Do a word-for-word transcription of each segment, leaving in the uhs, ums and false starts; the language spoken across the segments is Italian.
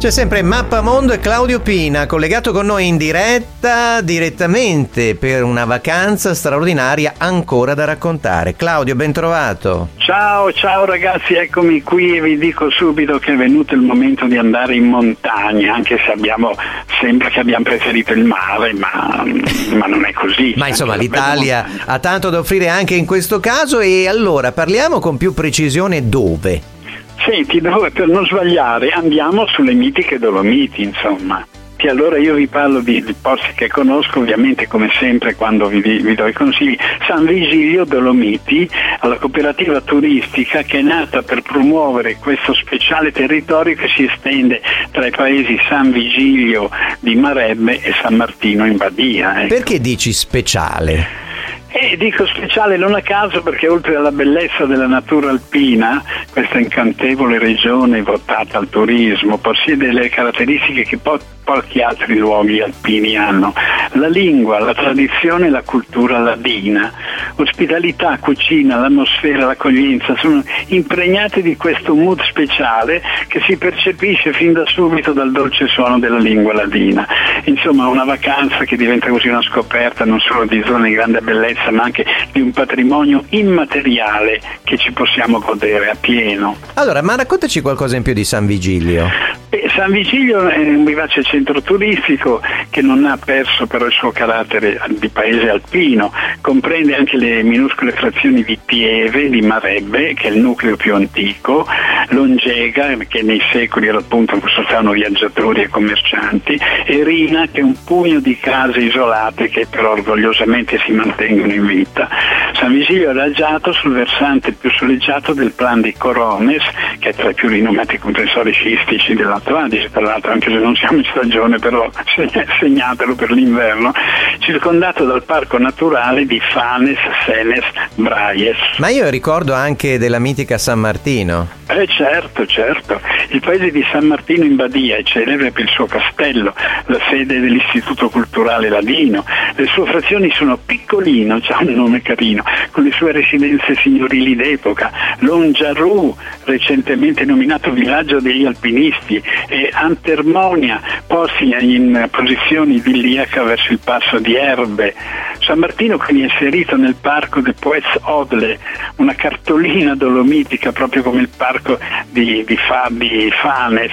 C'è sempre Mappamondo e Claudio Pina, collegato con noi in diretta, direttamente per una vacanza straordinaria ancora da raccontare. Claudio, ben trovato. Ciao, ciao ragazzi, eccomi qui e vi dico subito che è venuto il momento di andare in montagna, anche se abbiamo sembra che abbiamo preferito il mare, ma, ma non è così. Ma insomma l'Italia ha tanto da offrire anche in questo caso, e allora parliamo con più precisione dove? Senti, dove, per non sbagliare, andiamo sulle mitiche Dolomiti, insomma. Che allora io vi parlo di, di posti che conosco, ovviamente come sempre quando vi, vi do i consigli. San Vigilio Dolomiti, alla cooperativa turistica che è nata per promuovere questo speciale territorio che si estende tra i paesi San Vigilio di Marebbe e San Martino in Badia. Ecco. Perché dici speciale? E dico speciale non a caso perché oltre alla bellezza della natura alpina, questa incantevole regione votata al turismo possiede delle caratteristiche che po- pochi altri luoghi alpini hanno: la lingua, la tradizione e la cultura ladina. Ospitalità, cucina, l'atmosfera, l'accoglienza sono impregnate di questo mood speciale che si percepisce fin da subito dal dolce suono della lingua ladina. Insomma, una vacanza che diventa così una scoperta non solo di zone di grande bellezza, ma anche di un patrimonio immateriale che ci possiamo godere a pieno. Allora, ma raccontaci qualcosa in più di San Vigilio. Eh, San Vigilio è un vivace centro turistico che non ha perso però il suo carattere di paese alpino, comprende anche le minuscole frazioni di Pieve, di Marebbe, che è il nucleo più antico, Longega, che nei secoli era appunto sostavano viaggiatori e commercianti, e Rina, che è un pugno di case isolate che però orgogliosamente si mantengono in vita. San Vigilio è adagiato sul versante più soleggiato del Plan di Corones, che è tra i più rinomati comprensori sciistici dell'Alto Adige, tra l'altro, anche se non siamo in stagione, però segnatelo per l'inverno, circondato dal parco naturale di Fanes, Senes, Braies. Ma io ricordo anche della mitica San Martino. Eh certo, certo. Il paese di San Martino in Badia è celebre per il suo castello, la sede dell'Istituto Culturale Ladino. Le sue frazioni sono Piccolino, già un nome carino, con le sue residenze signorili d'epoca, Longiarù, recentemente nominato villaggio degli alpinisti, e Antermonia, posti in posizioni idilliaca verso il passo di Erbe. San Martino quindi è inserito nel parco de Poets Odle, una cartolina dolomitica proprio come il parco di, di, Fa, di Fanes,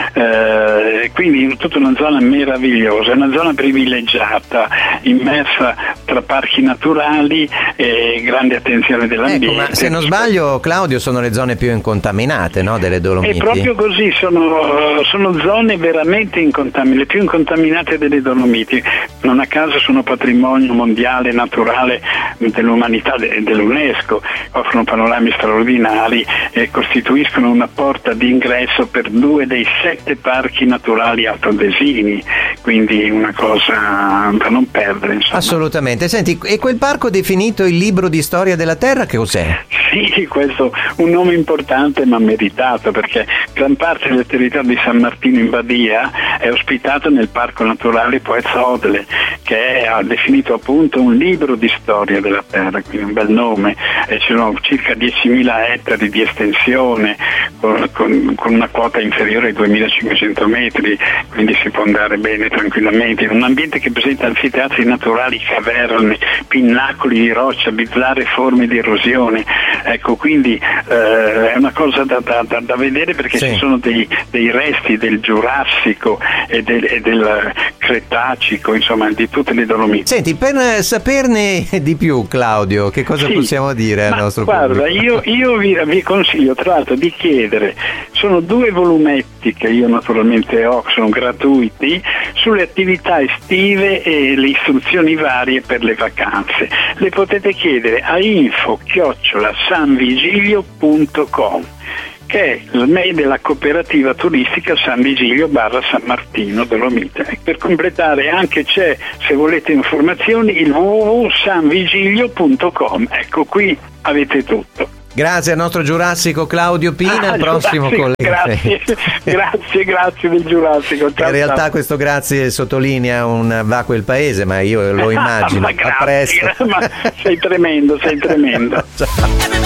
eh, quindi tutta una zona meravigliosa, una zona privilegiata, immersa tra parchi naturali e grande attenzione dell'ambiente. Ecco, ma se non sbaglio, Claudio, sono le zone più incontaminate, no, delle Dolomiti? È proprio così, sono, sono zone veramente incontaminate, le più incontaminate delle Dolomiti. Non a caso sono patrimonio mondiale naturale dell'umanità, dell'UNESCO, offrono panorami straordinari e costituiscono una porta d'ingresso per due dei sette parchi naturali altoadesini, quindi una cosa da non perdere, insomma. Assolutamente. Senti, e quel parco definito il libro di storia della terra, che cos'è? Sì, questo è un nome importante ma meritato, perché gran parte del territorio di San Martino in Badia è ospitato nel parco naturale Poets Odle, che è, ha definito appunto un libro di storia della terra, quindi un bel nome, e ci sono circa diecimila ettari di estensione con, con, con una quota inferiore ai duemilacinquecento metri, quindi si può andare bene tranquillamente in un ambiente che presenta anfiteatri naturali, caverne, pinnacoli di roccia, bizzarre forme di erosione. Ecco, quindi eh, è una cosa da, da, da, da vedere, perché sì, ci sono dei, dei resti del Giurassico e del, e del Cretacico, insomma di tutte le Dolomiti. Senti, per saperne di più, Claudio, che cosa sì, possiamo dire al nostro guarda, pubblico? Io, io vi, vi consiglio tra l'altro di chiedere, sono due volumetti che io naturalmente ho, che sono gratuiti, sulle attività estive e le istruzioni varie per le vacanze. Le potete chiedere a info chiocciola sanvigilio punto com, che è il mail della cooperativa turistica San Vigilio barra San Martino Dolomite. Per completare anche c'è, se volete informazioni, il w w w punto sanvigilio punto com. Ecco, qui avete tutto. Grazie al nostro Giurassico Claudio Pina, ah, il prossimo collega. Grazie, grazie, grazie del Giurassico. Ciao, in realtà ciao. Questo grazie sottolinea un va quel paese, ma io lo immagino. ma grazie, a presto. Ma sei tremendo, sei tremendo. Ciao.